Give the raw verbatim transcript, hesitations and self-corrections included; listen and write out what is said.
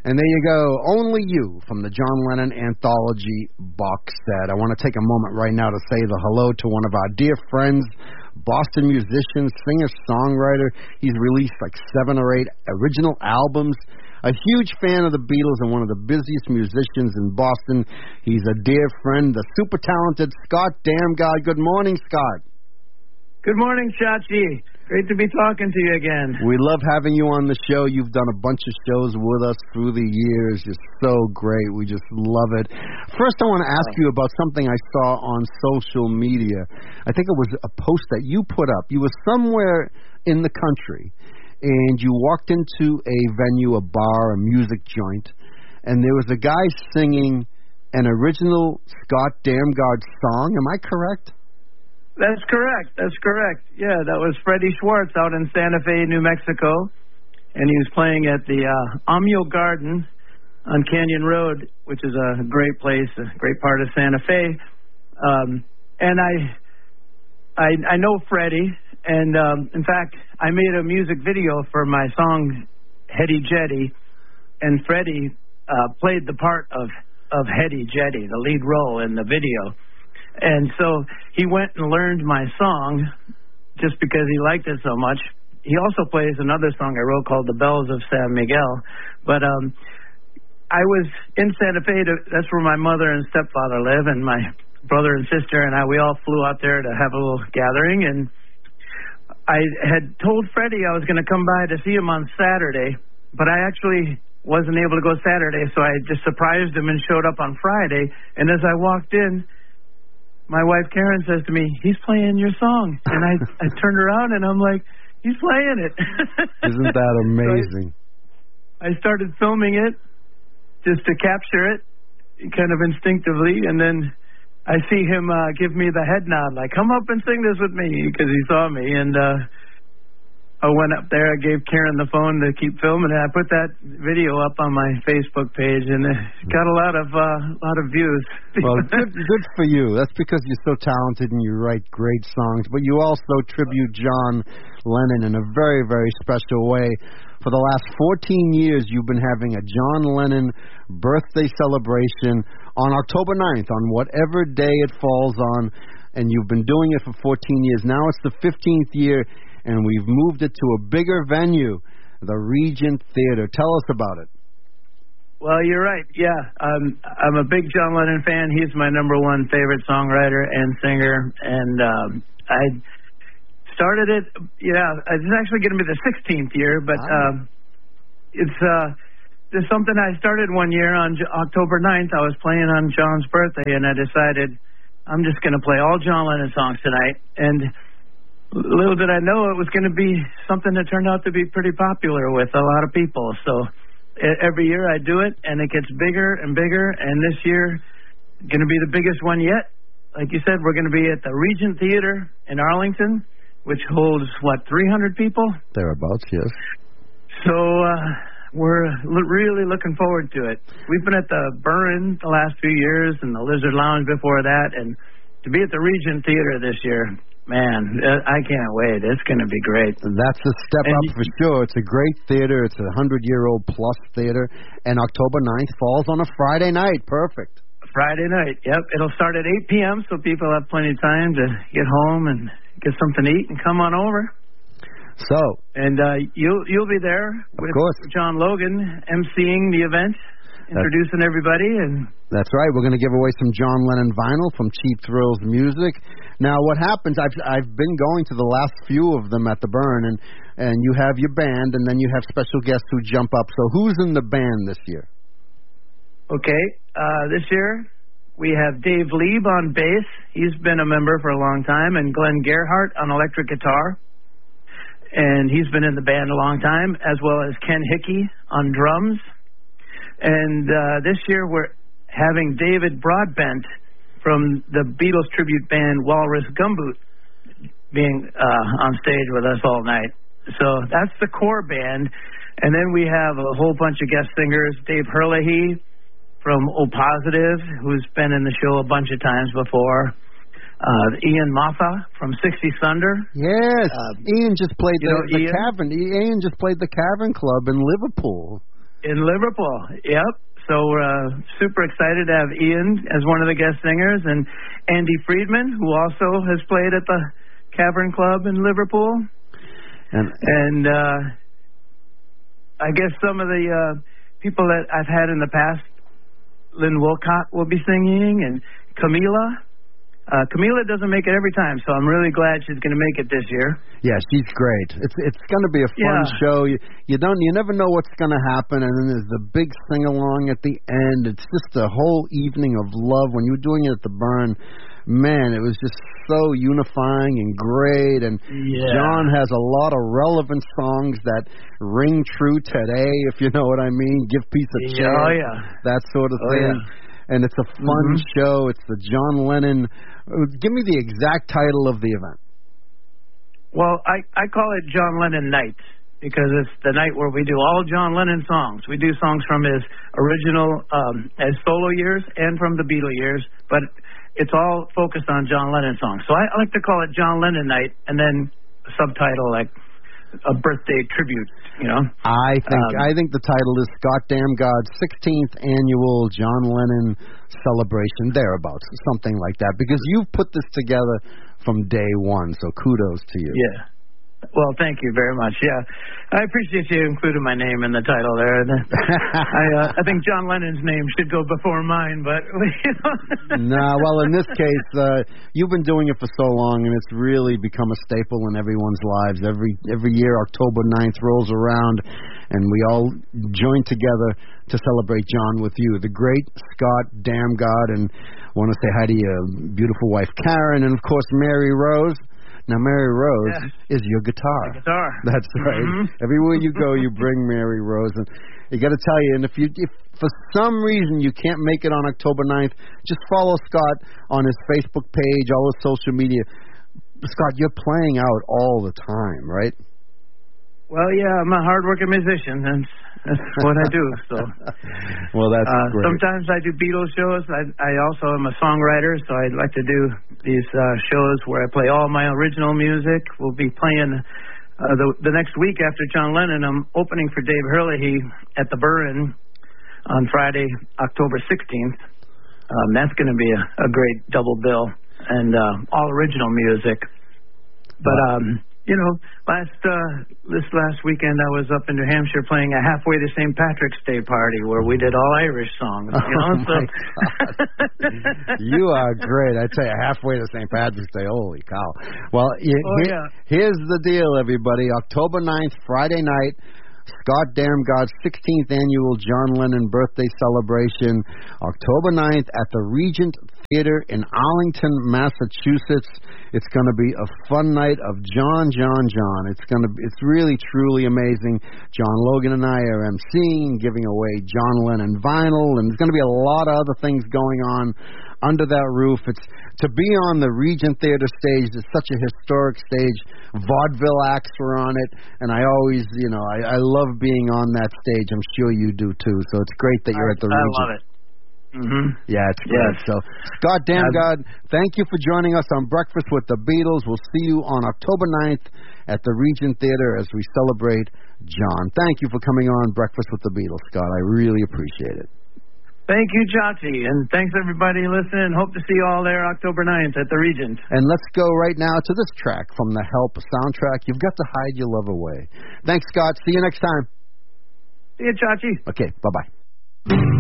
And there you go, Only You from the John Lennon Anthology box set. I want to take a moment right now to say the hello to one of our dear friends, Boston musician, singer-songwriter. He's released like seven or eight original albums. A huge fan of the Beatles and one of the busiest musicians in Boston. He's a dear friend, the super talented Scott Damgard. Good morning, Scott. Good morning, Chachi. Great to be talking to you again. We love having you on the show. You've done a bunch of shows with us through the years. Just so great. We just love it. First, I want to ask you about something I saw on social media. I think it was a post that you put up. You were somewhere in the country, and you walked into a venue, a bar, a music joint, and there was a guy singing an original Scott Damgard song. Am I correct? That's correct. That's correct. Yeah, that was Freddie Schwartz out in Santa Fe, New Mexico, and he was playing at the uh, Amio Garden on Canyon Road, which is a great place, a great part of Santa Fe. Um, and I, I, I know Freddie, and um, in fact, I made a music video for my song Hetty Jetty, and Freddie uh, played the part of of Hetty Jetty, the lead role in the video. And so he went and learned my song just because he liked it so much. He also plays another song I wrote called The Bells of San Miguel. But um, I was in Santa Fe. To, that's where my mother and stepfather live, and my brother and sister and I, we all flew out there to have a little gathering. And I had told Freddie I was going to come by to see him on Saturday, but I actually wasn't able to go Saturday, so I just surprised him and showed up on Friday. And as I walked in, my wife, Karen, says to me, he's playing your song. And I, I turned around, and I'm like, he's playing it. Isn't that amazing? So I, I started filming it just to capture it kind of instinctively, and then I see him uh, give me the head nod, like, come up and sing this with me, because he saw me. And uh, I went up there, I gave Karen the phone to keep filming, and I put that video up on my Facebook page, and it got a lot of uh, lot of views. Well, good, good for you. That's because you're so talented and you write great songs, but you also tribute John Lennon in a very, very special way. For the last fourteen years, you've been having a John Lennon birthday celebration on October ninth, on whatever day it falls on, and you've been doing it for fourteen years. Now it's the fifteenth year, and we've moved it to a bigger venue, the Regent Theater. Tell us about it. Well, you're right. Yeah, um, I'm a big John Lennon fan. He's my number one favorite songwriter and singer. And um, I started it, yeah, it's actually going to be the sixteenth year, but um, it's uh, there's something I started one year on J- October ninth. I was playing on John's birthday, and I decided I'm just going to play all John Lennon songs tonight. And little did I know it was going to be something that turned out to be pretty popular with a lot of people. So every year I do it, and it gets bigger and bigger, and this year going to be the biggest one yet. Like you said, we're going to be at the Regent Theater in Arlington, which holds, what, three hundred people? Thereabouts, yes. So uh, we're l- really looking forward to it. We've been at the Burren the last few years and the Lizard Lounge before that, and to be at the Regent Theater this year, man, I can't wait. It's going to be great. That's a step and up you, for sure. It's a great theater. It's a hundred-year-old plus theater, and October ninth falls on a Friday night. Perfect. Friday night, yep. It'll start at eight p.m., so people have plenty of time to get home and get something to eat and come on over. So, and uh, you'll you'll be there with of course. John Logan emceeing the event, introducing that's, everybody, and that's right. We're going to give away some John Lennon vinyl from Cheap Thrills Music. Now, what happens? I've I've been going to the last few of them at the Burn, and and you have your band, and then you have special guests who jump up. So, who's in the band this year? Okay, uh, this year we have Dave Lieb on bass. He's been a member for a long time, and Glenn Gerhardt on electric guitar. And he's been in the band a long time, as well as Ken Hickey on drums. And uh, this year we're having David Broadbent from the Beatles tribute band Walrus Gumboot being uh, on stage with us all night. So that's the core band. And then we have a whole bunch of guest singers. Dave Herlihy from O Positive, who's been in the show a bunch of times before. Uh, Ian Moffa from sixty Thunder. Yes, uh, Ian just played the, know, the Ian? Cavern. Ian just played the Cavern Club in Liverpool. In Liverpool, yep. So we're uh, super excited to have Ian as one of the guest singers, and Andy Friedman, who also has played at the Cavern Club in Liverpool. And, and uh, I guess some of the uh, people that I've had in the past, Lynn Wilcott will be singing, and Camila. Uh, Camila doesn't make it every time, so I'm really glad she's going to make it this year. Yeah, she's great. It's it's going to be a fun yeah. show. You you don't you never know what's going to happen, and then there's the big sing along at the end. It's just a whole evening of love. When you were doing it at the Burn, man, it was just so unifying and great. And yeah. John has a lot of relevant songs that ring true today, if you know what I mean. Give Peace a yeah, Chance, oh, yeah. that sort of oh, thing. Yeah. And it's a fun mm-hmm. show. It's the John Lennon. Give me the exact title of the event. Well, I, I call it John Lennon Night because it's the night where we do all John Lennon songs. We do songs from his original, um, his solo years and from the Beatle years, but it's all focused on John Lennon songs. So I, I like to call it John Lennon Night, and then a subtitle like a birthday tribute, you know. I think um, I think the title is Scott Damn God's sixteenth annual John Lennon celebration, thereabouts, something like that. Because you've put this together from day one, so kudos to you. Yeah. Well, thank you very much. Yeah, I appreciate you including my name in the title there. I uh, I think John Lennon's name should go before mine, but you know. Nah, well, in this case, uh, you've been doing it for so long, and it's really become a staple in everyone's lives. Every every year, October ninth rolls around, and we all join together to celebrate John with you, the great Scott Damn God, and want to say hi to your beautiful wife Karen, and of course Mary Rose. Now, Mary Rose yeah. is your guitar. My guitar. That's right. Mm-hmm. Everywhere you go, you bring Mary Rose. And you got to tell you, and if you, if for some reason you can't make it on October ninth, just follow Scott on his Facebook page, all his social media. Scott, you're playing out all the time, right? Well, yeah, I'm a hard-working musician, and that's what I do. So, well, that's uh, great. Sometimes I do Beatles shows. I, I also am a songwriter, so I'd like to do these uh, shows where I play all my original music. We'll be playing uh, the the next week after John Lennon. I'm opening for Dave Herlihy at the Burren on Friday, October sixteenth. Um, that's going to be a, a great double bill and uh, all original music. But um. You know, last uh, this last weekend I was up in New Hampshire playing a halfway to Saint Patrick's Day party where we did all Irish songs. You know, oh so you are great. I tell you, halfway to Saint Patrick's Day. Holy cow! Well, you, oh, here, yeah. here's the deal, everybody. October ninth, Friday night. Scott Damn God's sixteenth annual John Lennon birthday celebration, October ninth at the Regent Theater in Arlington, Massachusetts. It's going to be a fun night of John, John, John. It's going to, it's really, truly amazing. John Logan and I are emceeing, giving away John Lennon vinyl, and there's going to be a lot of other things going on under that roof. It's to be on the Regent Theater stage. It's such a historic stage. Vaudeville acts were on it, and I always, you know, I, I love being on that stage. I'm sure you do too. So it's great that you're I, at the I Regent. I love it. Mm-hmm. Yeah, it's great. Yes. So, Scott Damn God, thank you for joining us on Breakfast with the Beatles. We'll see you on October ninth at the Regent Theater as we celebrate John. Thank you for coming on Breakfast with the Beatles, Scott. I really appreciate it. Thank you, Chachi, and thanks everybody listening. Hope to see you all there October ninth at the Regent. And let's go right now to this track from the Help soundtrack. You've got to hide your love away. Thanks, Scott. See you next time. See you, Chachi. Okay, bye-bye.